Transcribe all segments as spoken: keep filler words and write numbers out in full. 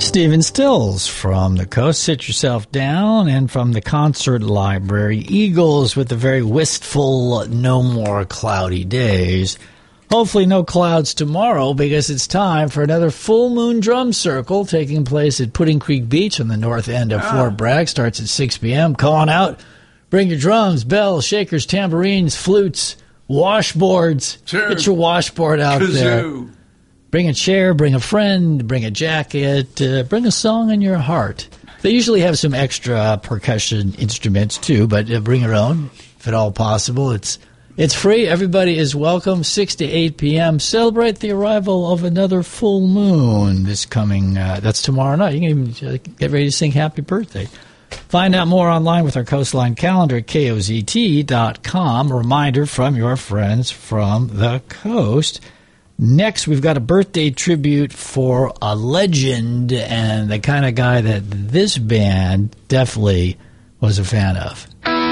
Stephen Stills from the coast. Sit yourself down. And from the concert library, Eagles with the very wistful No More Cloudy Days. Hopefully no clouds tomorrow, because it's time for another full moon drum circle taking place at Pudding Creek Beach on the north end of oh. Fort Bragg. Starts at six p.m. Come on out. Bring your drums, bells, shakers, tambourines, flutes, washboards. Sure. Get your washboard out Kazoo. there. Bring a chair, bring a friend, bring a jacket, uh, bring a song in your heart. They usually have some extra percussion instruments too, but uh, bring your own if at all possible. It's it's free. Everybody is welcome. six to eight p.m. Celebrate the arrival of another full moon this coming, uh, that's tomorrow night. You can even uh, get ready to sing happy birthday. Find out more online with our Coastline calendar at K O Z T dot com. A reminder from your friends from the coast. Next, we've got a birthday tribute for a legend and the kind of guy that this band definitely was a fan of.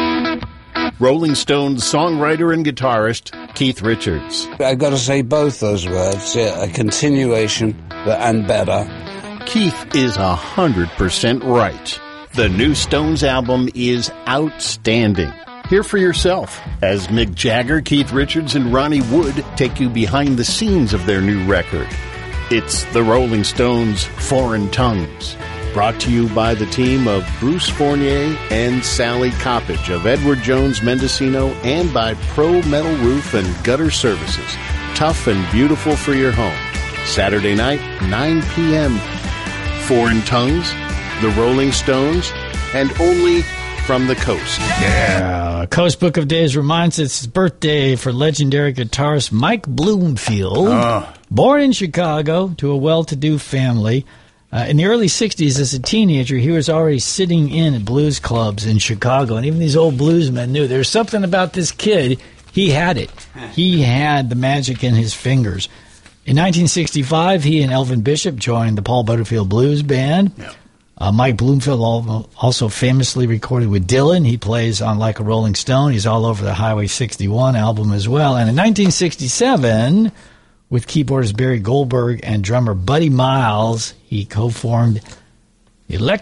Rolling Stones songwriter and guitarist Keith Richards. I've got to say both those words, yeah, a continuation and better. Keith is one hundred percent right. The new Stones album is outstanding. Hear for yourself as Mick Jagger, Keith Richards, and Ronnie Wood take you behind the scenes of their new record. It's the Rolling Stones' Foreign Tongues, brought to you by the team of Bruce Fournier and Sally Coppage of Edward Jones Mendocino, and by Pro Metal Roof and Gutter Services. Tough and beautiful for your home. Saturday night, nine p.m. Foreign Tongues, the Rolling Stones, and only from the coast. Yeah. Coast Book of Days reminds us it's his birthday for legendary guitarist Mike Bloomfield. Oh. Born in Chicago to a well-to-do family. Uh, in the early sixties, as a teenager, he was already sitting in at blues clubs in Chicago. And even these old bluesmen knew there's something about this kid. He had it. He had the magic in his fingers. In nineteen sixty-five, he and Elvin Bishop joined the Paul Butterfield Blues Band. Yep. Uh, Mike Bloomfield also famously recorded with Dylan. He plays on Like a Rolling Stone. He's all over the Highway sixty-one album as well. And in nineteen sixty-seven, with keyboardist Barry Goldberg and drummer Buddy Miles, he co-formed Electric